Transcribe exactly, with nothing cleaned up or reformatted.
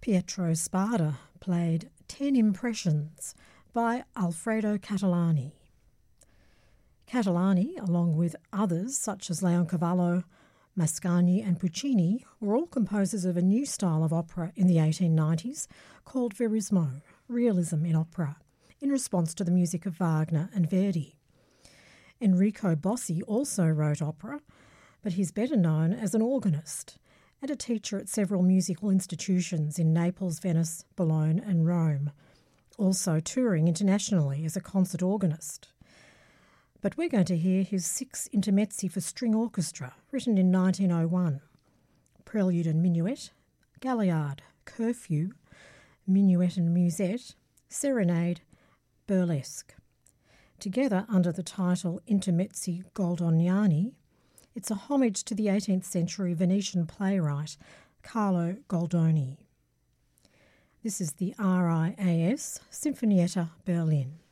Pietro Spada played Ten Impressions by Alfredo Catalani. Catalani, along with others such as Leoncavallo, Mascagni and Puccini, were all composers of a new style of opera in the eighteen nineties called Verismo, realism in opera, in response to the music of Wagner and Verdi. Enrico Bossi also wrote opera, but he's better known as an organist and a teacher at several musical institutions in Naples, Venice, Bologna and Rome, also touring internationally as a concert organist. But we're going to hear his six intermezzi for string orchestra, written in nineteen oh one. Prelude and Minuet, Galliard, Curfew, Minuet and Musette, Serenade, Burlesque. Together under the title Intermezzi Goldoniani, it's a homage to the eighteenth century Venetian playwright Carlo Goldoni. This is the R I A S Sinfonietta Berlin.